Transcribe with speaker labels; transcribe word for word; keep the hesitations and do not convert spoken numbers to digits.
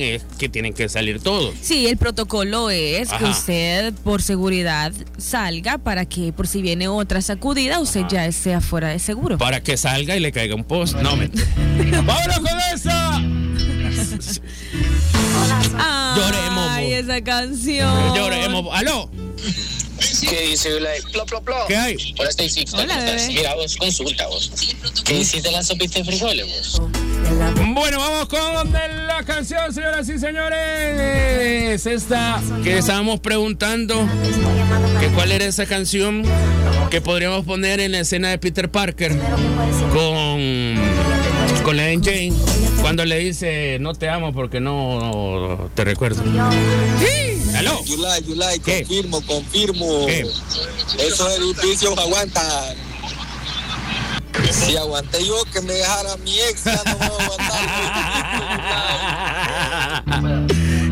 Speaker 1: es que tienen que salir todos.
Speaker 2: Sí, el protocolo es Ajá. que usted por seguridad salga para que por si viene otra sacudida usted Ajá. ya esté afuera de seguro.
Speaker 1: Para que salga y le caiga un post. No, me... ¡Vámonos con esa!
Speaker 2: Ay,
Speaker 1: Lloremos.
Speaker 2: Ay, esa canción.
Speaker 1: Lloremos. ¡Aló!
Speaker 3: ¿Qué dice? Like, plop, plop, plop.
Speaker 1: ¿Qué hay?
Speaker 3: Hola, Stacy.
Speaker 2: Hola, bebé.
Speaker 3: Mira, vos, consulta vos. ¿Qué hiciste la sopita de frijoles vos?
Speaker 1: Bueno, vamos con la canción, señoras y señores. Esta que estábamos preguntando, que cuál era esa canción que podríamos poner en la escena de Peter Parker con, con la M J cuando le dice no te amo porque no te recuerdo. Sí. ¿Aló?
Speaker 4: You like, you like,
Speaker 1: ¿Qué?
Speaker 4: confirmo, confirmo.
Speaker 1: ¿Qué?
Speaker 4: Esos edificios aguantan. Si aguanté yo que me dejara mi ex, ya no me voy a aguantar.